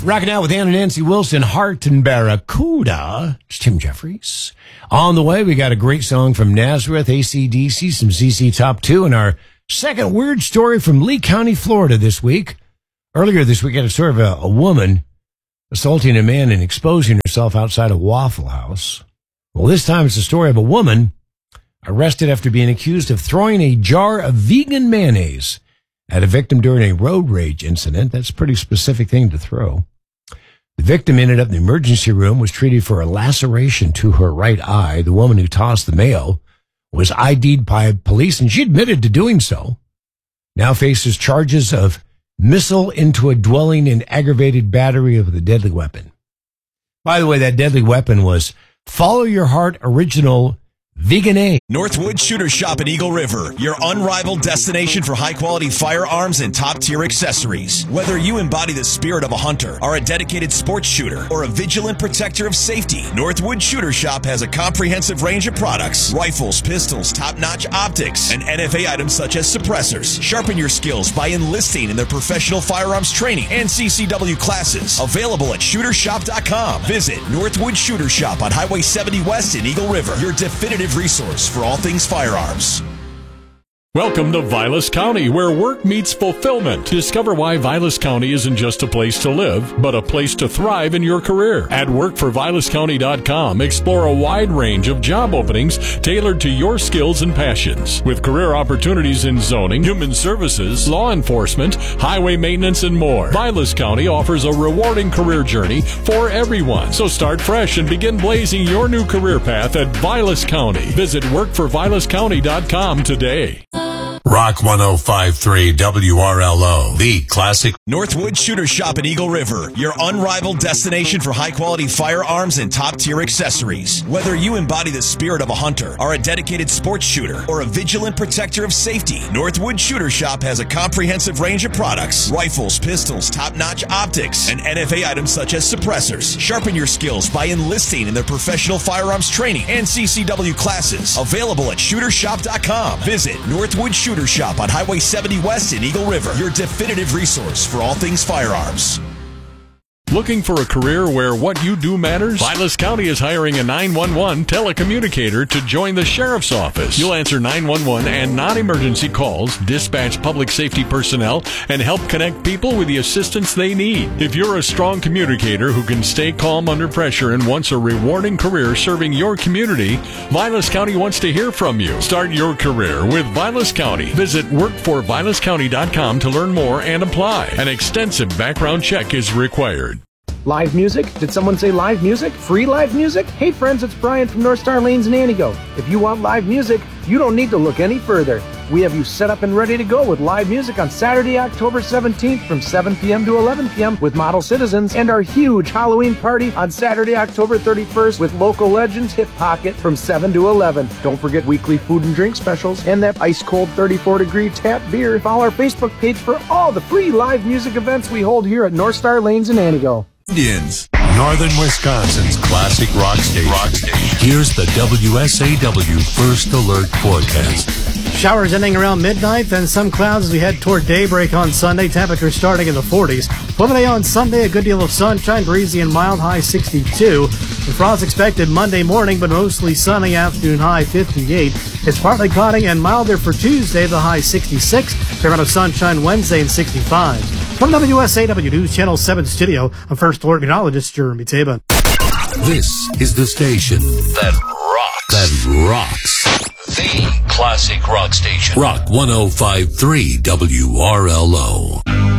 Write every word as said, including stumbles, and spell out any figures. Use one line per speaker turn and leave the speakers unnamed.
Rocking out with Ann and Nancy Wilson, Heart and Barracuda. It's Tim Jeffries. On the way, we got a great song from Nazareth, A C D C, some Z Z Top two, and our second weird story from Lee County, Florida this week. Earlier this week, we had a story of a, a woman assaulting a man and exposing herself outside a Waffle House. Well, this time it's a story of a woman arrested after being accused of throwing a jar of vegan mayonnaise at a victim during a road rage incident. That's a pretty specific thing to throw. The victim ended up in the emergency room, was treated for a laceration to her right eye. The woman who tossed the mayo was I D'd by police, and she admitted to doing so. Now faces charges of missile into a dwelling and aggravated battery of the deadly weapon. By the way, that deadly weapon was Follow Your Heart Original Vegan A.
Northwood Shooter Shop in Eagle River, your unrivaled destination for high-quality firearms and top-tier accessories. Whether you embody the spirit of a hunter, are a dedicated sports shooter, or a vigilant protector of safety, Northwood Shooter Shop has a comprehensive range of products: rifles, pistols, top-notch optics, and N F A items such as suppressors. Sharpen your skills by enlisting in their professional firearms training and C C W classes. Available at shooter shop dot com. Visit Northwood Shooter Shop on Highway seventy West in Eagle River, your definitive resource for all things firearms.
Welcome to Vilas County, where work meets fulfillment. Discover why Vilas County isn't just a place to live, but a place to thrive in your career. At work for vilas county dot com, explore a wide range of job openings tailored to your skills and passions. With career opportunities in zoning, human services, law enforcement, highway maintenance, and more, Vilas County offers a rewarding career journey for everyone. So start fresh and begin blazing your new career path at Vilas County. Visit work for vilas county dot com today.
Rock one oh five point three W R L O, the classic.
Northwood Shooter Shop in Eagle River, your unrivaled destination for high-quality firearms and top-tier accessories. Whether you embody the spirit of a hunter, are a dedicated sports shooter, or a vigilant protector of safety, Northwood Shooter Shop has a comprehensive range of products: rifles, pistols, top-notch optics, and N F A items such as suppressors. Sharpen your skills by enlisting in their professional firearms training and C C W classes. Available at shooter shop dot com. Visit Northwood Shooter Shop on Highway seventy West in Eagle River, your definitive resource for all things firearms.
Looking for a career where what you do matters? Vilas County is hiring a nine one one telecommunicator to join the sheriff's office. You'll answer nine one one and non-emergency calls, dispatch public safety personnel, and help connect people with the assistance they need. If you're a strong communicator who can stay calm under pressure and wants a rewarding career serving your community, Vilas County wants to hear from you. Start your career with Vilas County. Visit work for vilas county dot com to learn more and apply. An extensive background check is required.
Live music? Did someone say live music? Free live music? Hey friends, it's Brian from North Star Lanes in Antigo. If you want live music, you don't need to look any further. We have you set up and ready to go with live music on Saturday, October seventeenth from seven p.m. to eleven p.m. with Model Citizens, and our huge Halloween party on Saturday, October thirty-first with local legends Hip Pocket from seven to eleven. Don't forget weekly food and drink specials and that ice-cold thirty-four degree tap beer. Follow our Facebook page for all the free live music events we hold here at North Star Lanes in Antigo.
Indians. Northern Wisconsin's classic rock station. rock station. Here's the W S A W First Alert forecast.
Showers ending around midnight, then some clouds as we head toward daybreak on Sunday. Temperatures starting in the forties. Pleasant day on Sunday, a good deal of sunshine, breezy and mild, high sixty-two. The frost expected Monday morning, but mostly sunny, afternoon high fifty-eight. It's partly cloudy and milder for Tuesday, the high sixty-six. Fair amount of sunshine Wednesday and sixty-five. From W S A W News Channel seven studio, I'm First Alert Meteorologist Jeremy Taban.
This is the station that rocks. That rocks. The classic rock station. Rock one oh five point three W R L O.